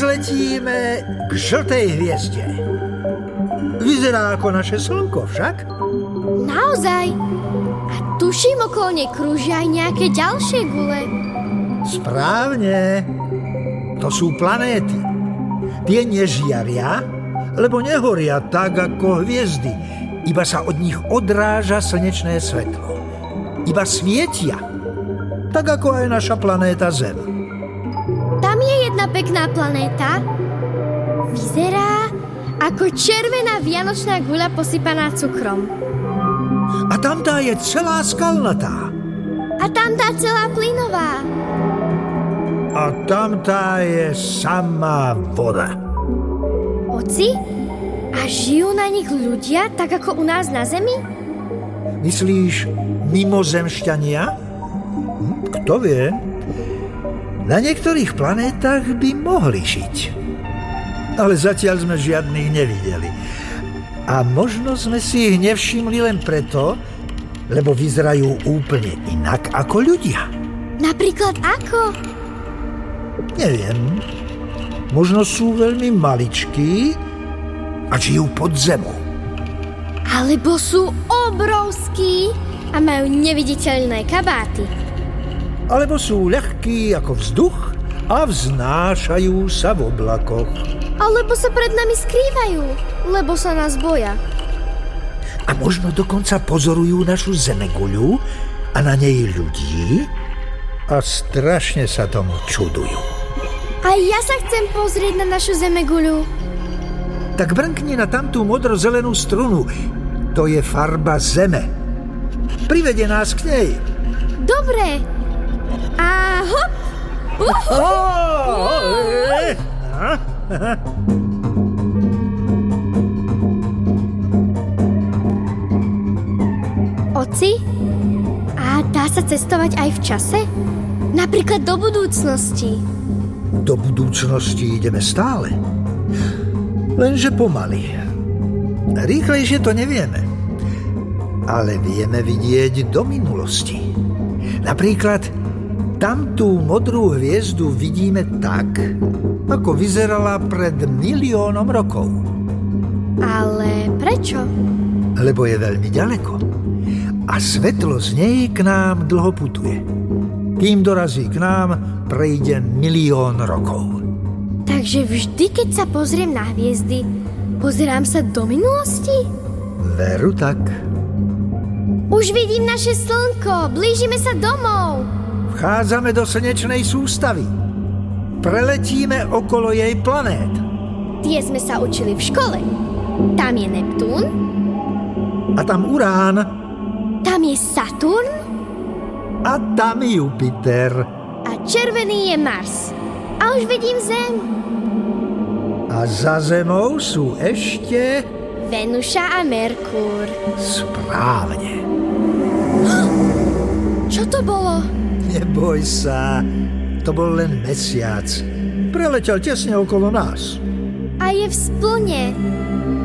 letíme k žltej hviezde. Vyzerá ako naše slnko však. Naozaj? A tuším, okolo nej krúžia aj nejaké ďalšie gule. Správne. To sú planéty. Tie nežiaria, lebo nehoria tak ako hviezdy. Iba sa od nich odráža slnečné svetlo. Iba svietia. Tak ako aj naša planéta Zem. Tam je jedna pekná planéta. Vyzerá ako červená vianočná guľa posypaná cukrom. A tamtá je celá skalnatá. A tamtá celá plynová. A tamtá je samá voda. Oci? A žijú na nich ľudia, tak ako u nás na Zemi? Myslíš mimozemšťania? Kto vie? Na niektorých planétach by mohli žiť. Ale zatiaľ sme žiadnych nevideli. A možno sme si ich nevšimli len preto, lebo vyzerajú úplne inak ako ľudia. Napríklad ako? Neviem. Možno sú veľmi maličkí a žijú pod zemou. Alebo sú obrovskí a majú neviditeľné kabáty. Alebo sú ľahkí ako vzduch a vznášajú sa v oblakoch. Alebo sa pred nami skrývajú, lebo sa nás boja. A možno dokonca pozorujú našu zemeguľu a na nej ľudí a strašne sa tomu čudujú. A ja sa chcem pozrieť na našu zemeguľu. Tak brnkni na tamtú modro-zelenú strunu. To je farba Zeme. Privedie nás k nej. Dobre. A hop! Oci, a dá sa cestovať aj v čase? Napríklad do budúcnosti. Do budúcnosti ideme stále. Lenže pomaly. Rýchlejšie to nevieme. Ale vieme vidieť do minulosti. Napríklad tamtú modrú hviezdu vidíme tak, ako vyzerala pred 1 miliónom rokov. Ale prečo? Lebo je veľmi ďaleko. A svetlo z nej k nám dlho putuje. Kým dorazí k nám, prejde 1 milión rokov. Takže vždy, keď sa pozriem na hviezdy, pozerám sa do minulosti? Veru tak. Už vidím naše slnko, blížime sa domov. Vchádzame do slnečnej sústavy. Preletíme okolo jej planét. Tie sme sa učili v škole. Tam je Neptún. A tam Urán. Tam je Saturn. A tam Jupiter. A červený je Mars. A už vidím Zem. A za Zemou sú ešte... Venuša a Merkúr. Správne. Čo to bolo? Neboj sa, to bol len mesiac. Preletel tesne okolo nás. A je v splne.